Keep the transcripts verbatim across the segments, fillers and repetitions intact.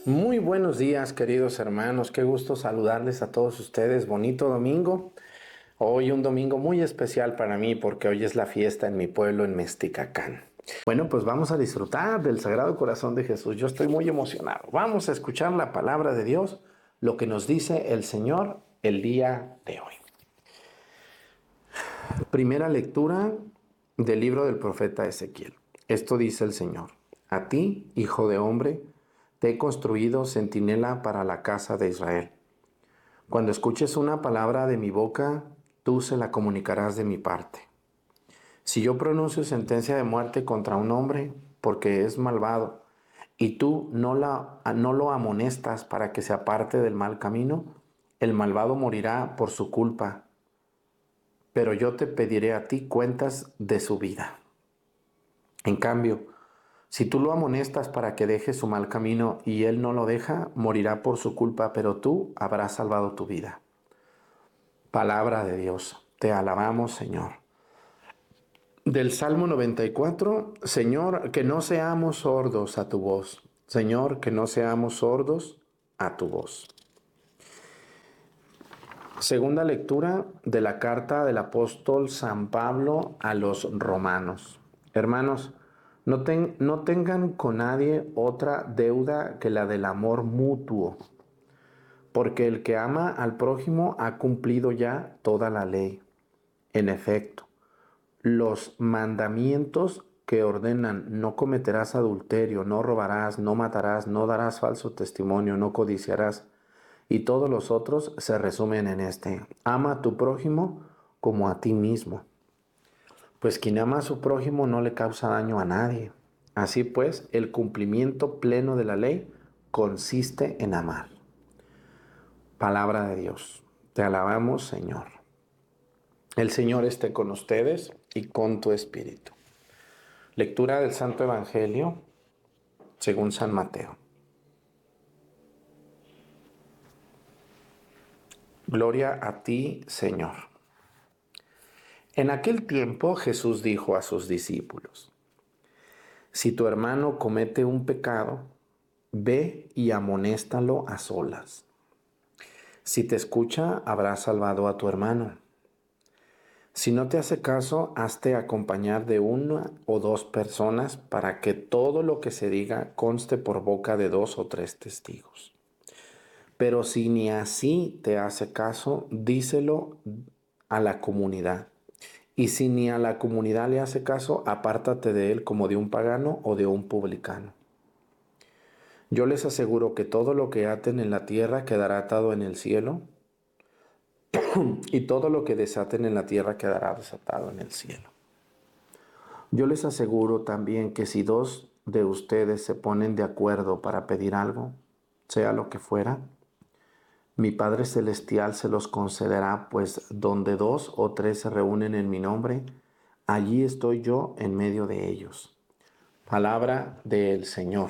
Muy buenos días, queridos hermanos. Qué gusto saludarles a todos ustedes. Bonito domingo. Hoy un domingo muy especial para mí porque hoy es la fiesta en mi pueblo, en Mesticacán. Bueno, pues vamos a disfrutar del Sagrado Corazón de Jesús. Yo estoy muy emocionado. Vamos a escuchar la palabra de Dios, lo que nos dice el Señor el día de hoy. Primera lectura del libro del profeta Ezequiel. Esto dice el Señor: A ti, hijo de hombre, te he construido centinela para la casa de Israel. Cuando escuches una palabra de mi boca, tú se la comunicarás de mi parte. Si yo pronuncio sentencia de muerte contra un hombre porque es malvado, y tú no, la, no lo amonestas para que se aparte del mal camino, el malvado morirá por su culpa, pero yo te pediré a ti cuentas de su vida. En cambio, si tú lo amonestas para que deje su mal camino y él no lo deja, morirá por su culpa, pero tú habrás salvado tu vida. Palabra de Dios. Te alabamos, Señor. Del Salmo noventa y cuatro, Señor, que no seamos sordos a tu voz. Señor, que no seamos sordos a tu voz. Segunda lectura de la carta del apóstol San Pablo a los romanos. Hermanos, no, ten, no tengan con nadie otra deuda que la del amor mutuo, porque el que ama al prójimo ha cumplido ya toda la ley. En efecto, los mandamientos que ordenan: no cometerás adulterio, no robarás, no matarás, no darás falso testimonio, no codiciarás, y todos los otros se resumen en este: ama a tu prójimo como a ti mismo. Pues quien ama a su prójimo no le causa daño a nadie. Así pues, el cumplimiento pleno de la ley consiste en amar. Palabra de Dios. Te alabamos, Señor. El Señor esté con ustedes y con tu espíritu. Lectura del Santo Evangelio según San Mateo. Gloria a ti, Señor. En aquel tiempo Jesús dijo a sus discípulos: Si tu hermano comete un pecado, ve y amonéstalo a solas. Si te escucha, habrás salvado a tu hermano. Si no te hace caso, hazte acompañar de una o dos personas para que todo lo que se diga conste por boca de dos o tres testigos. Pero si ni así te hace caso, díselo a la comunidad. Y si ni a la comunidad le hace caso, apártate de él como de un pagano o de un publicano. Yo les aseguro que todo lo que aten en la tierra quedará atado en el cielo, y todo lo que desaten en la tierra quedará desatado en el cielo. Yo les aseguro también que si dos de ustedes se ponen de acuerdo para pedir algo, sea lo que fuera, mi Padre Celestial se los concederá, pues donde dos o tres se reúnen en mi nombre, allí estoy yo en medio de ellos. Palabra del Señor.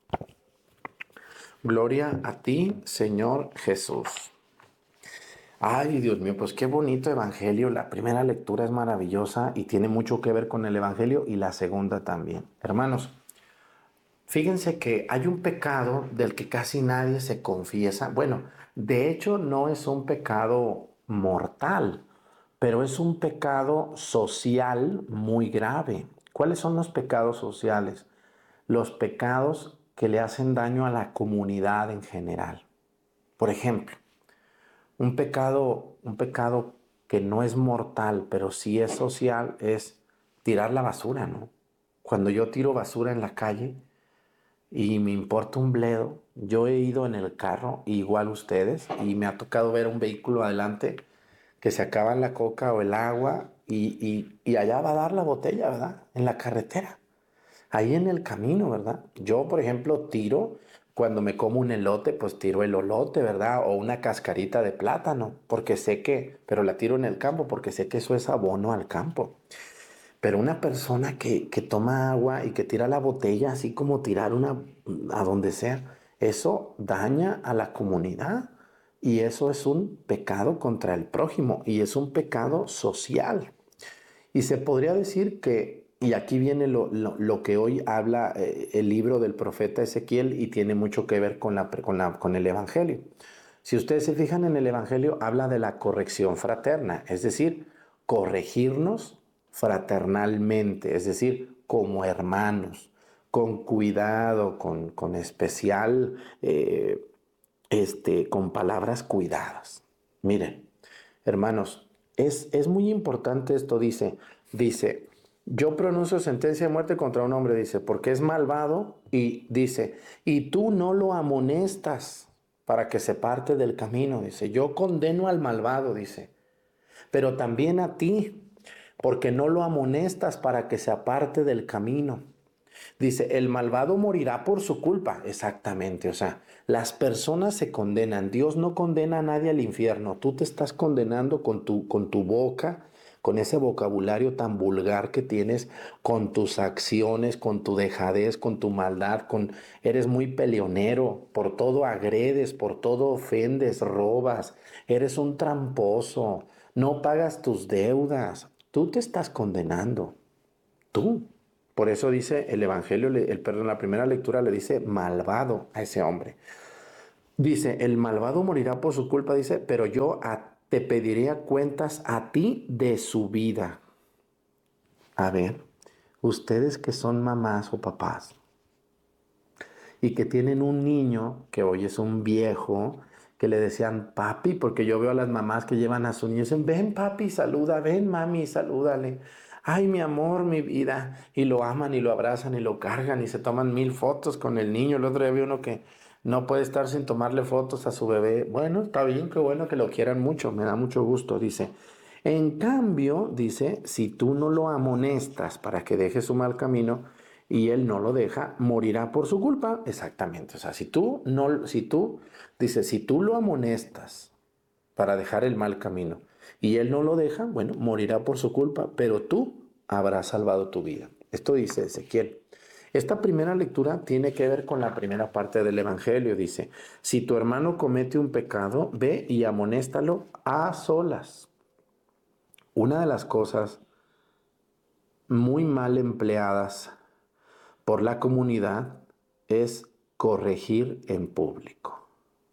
Gloria a ti, Señor Jesús. Ay, Dios mío, pues qué bonito evangelio. La primera lectura es maravillosa y tiene mucho que ver con el evangelio, y la segunda también. Hermanos, fíjense que hay un pecado del que casi nadie se confiesa. Bueno, de hecho no es un pecado mortal, pero es un pecado social muy grave. ¿Cuáles son los pecados sociales? Los pecados que le hacen daño a la comunidad en general. Por ejemplo, un pecado, un pecado que no es mortal, pero sí es social, es tirar la basura, ¿no? Cuando yo tiro basura en la calle y me importa un bledo, yo he ido en el carro, igual ustedes, y me ha tocado ver un vehículo adelante que se acaba la coca o el agua y, y, y allá va a dar la botella, ¿verdad? En la carretera. Ahí en el camino, ¿verdad? Yo, por ejemplo, tiro, cuando me como un elote, pues tiro el elote, ¿verdad? O una cascarita de plátano, porque sé que, pero la tiro en el campo, porque sé que eso es abono al campo. Pero una persona que, que toma agua y que tira la botella, así como tirar una a donde sea, eso daña a la comunidad. Y eso es un pecado contra el prójimo y es un pecado social. Y se podría decir que Y aquí viene lo, lo, lo que hoy habla eh, el libro del profeta Ezequiel y tiene mucho que ver con, la, con, la, con el Evangelio. Si ustedes se fijan en el Evangelio, habla de la corrección fraterna, es decir, corregirnos fraternalmente, es decir, como hermanos, con cuidado, con, con especial, eh, este, con palabras cuidadas. Miren, hermanos, es, es muy importante esto, dice, dice, yo pronuncio sentencia de muerte contra un hombre, dice, porque es malvado y dice, y tú no lo amonestas para que se parte del camino, dice, yo condeno al malvado, dice, pero también a ti, porque no lo amonestas para que se aparte del camino. Dice, el malvado morirá por su culpa. Exactamente, o sea, las personas se condenan. Dios no condena a nadie al infierno. Tú te estás condenando con tu, con tu boca, con ese vocabulario tan vulgar que tienes, con tus acciones, con tu dejadez, con tu maldad, con eres muy peleonero, por todo agredes, por todo ofendes, robas, eres un tramposo, no pagas tus deudas. Tú te estás condenando. Tú. Por eso dice el Evangelio, el, perdón, la primera lectura le dice malvado a ese hombre. Dice, el malvado morirá por su culpa, dice, pero yo a, te pediría cuentas a ti de su vida. A ver, ustedes que son mamás o papás y que tienen un niño que hoy es un viejo, que le decían papi, porque yo veo a las mamás que llevan a su niño y dicen, ven papi, saluda, ven mami, salúdale. Ay, mi amor, mi vida. Y lo aman y lo abrazan y lo cargan y se toman mil fotos con el niño. El otro día vi uno que no puede estar sin tomarle fotos a su bebé. Bueno, está bien, qué bueno que lo quieran mucho, me da mucho gusto, dice. En cambio, dice, si tú no lo amonestas para que deje su mal camino, y él no lo deja, morirá por su culpa. Exactamente. O sea, si tú no, si tú, dice, si tú lo amonestas para dejar el mal camino y él no lo deja, bueno, morirá por su culpa, pero tú habrás salvado tu vida. Esto dice Ezequiel. Esta primera lectura tiene que ver con la primera parte del Evangelio. Dice, si tu hermano comete un pecado, ve y amonéstalo a solas. Una de las cosas muy mal empleadas por la comunidad es corregir en público,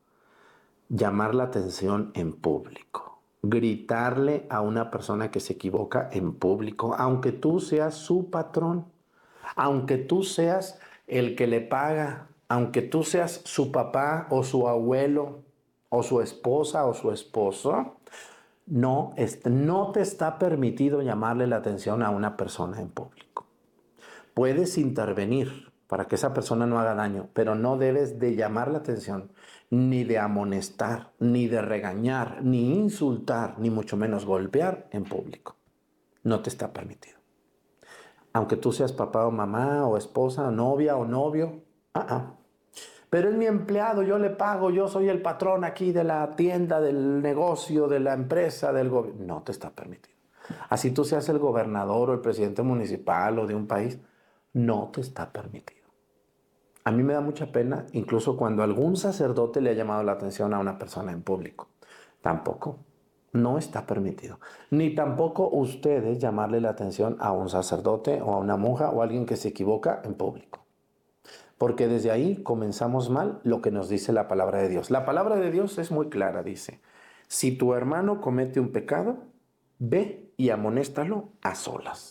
llamar la atención en público, gritarle a una persona que se equivoca en público, aunque tú seas su patrón, aunque tú seas el que le paga, aunque tú seas su papá o su abuelo o su esposa o su esposo, no, no te está permitido llamarle la atención a una persona en público. Puedes intervenir para que esa persona no haga daño, pero no debes de llamar la atención, ni de amonestar, ni de regañar, ni insultar, ni mucho menos golpear en público. No te está permitido. Aunque tú seas papá o mamá, o esposa, o novia o novio, uh-uh. Pero es mi empleado, yo le pago, yo soy el patrón aquí de la tienda, del negocio, de la empresa, del gobierno. No te está permitido. Así tú seas el gobernador o el presidente municipal o de un país, no te está permitido. A mí me da mucha pena, incluso cuando algún sacerdote le ha llamado la atención a una persona en público. Tampoco, no está permitido. Ni tampoco ustedes llamarle la atención a un sacerdote o a una monja o a alguien que se equivoca en público. Porque desde ahí comenzamos mal lo que nos dice la palabra de Dios. La palabra de Dios es muy clara, dice, si tu hermano comete un pecado, ve y amonéstalo a solas.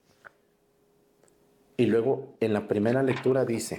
Y luego en la primera lectura dice,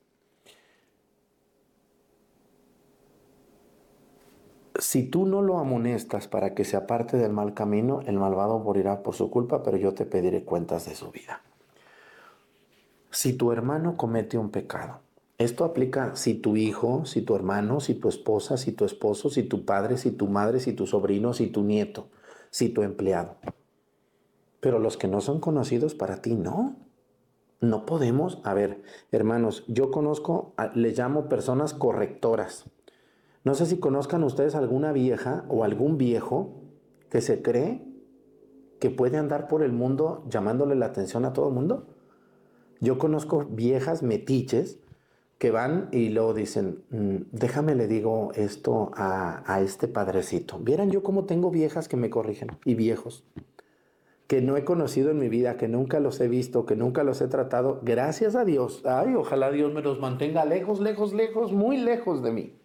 si tú no lo amonestas para que se aparte del mal camino, el malvado morirá por su culpa, pero yo te pediré cuentas de su vida. Si tu hermano comete un pecado, esto aplica si tu hijo, si tu hermano, si tu esposa, si tu esposo, si tu padre, si tu madre, si tu sobrino, si tu nieto, si tu empleado. Pero los que no son conocidos para ti, no. No podemos, a ver, hermanos, yo conozco, les llamo personas correctoras. No sé si conozcan ustedes alguna vieja o algún viejo que se cree que puede andar por el mundo llamándole la atención a todo el mundo. Yo conozco viejas metiches que van y luego dicen, mmm, déjame le digo esto a, a este padrecito. Vieran yo cómo tengo viejas que me corrigen y viejos. que no he conocido en mi vida, que nunca los he visto, que nunca los he tratado, gracias a Dios. Ay, ojalá Dios me los mantenga lejos, lejos, lejos, muy lejos de mí.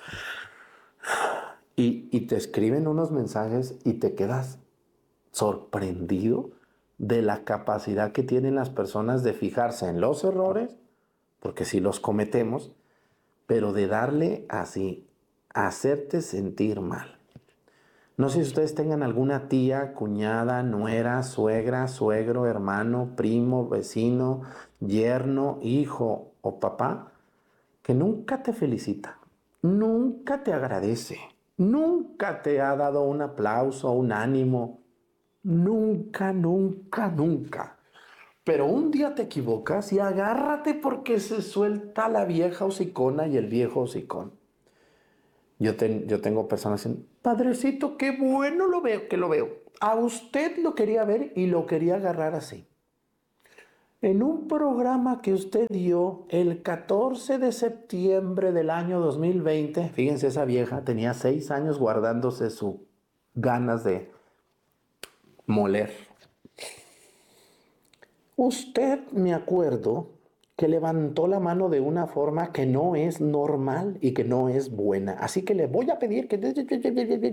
Y, y te escriben unos mensajes y te quedas sorprendido de la capacidad que tienen las personas de fijarse en los errores, porque sí los cometemos, pero de darle así, hacerte sentir mal. No sé si ustedes tengan alguna tía, cuñada, nuera, suegra, suegro, hermano, primo, vecino, yerno, hijo o papá, que nunca te felicita, nunca te agradece, nunca te ha dado un aplauso, un ánimo, nunca, nunca, nunca. Pero un día te equivocas y agárrate porque se suelta la vieja hocicona y el viejo hocicón. Yo, ten, yo tengo personas que dicen, padrecito, qué bueno lo veo, que lo veo. A usted lo quería ver y lo quería agarrar así. En un programa que usted dio el catorce de septiembre del año dos mil veinte, fíjense, esa vieja tenía seis años guardándose sus ganas de moler. Usted, me acuerdo, que levantó la mano de una forma que no es normal y que no es buena. Así que le voy a pedir que...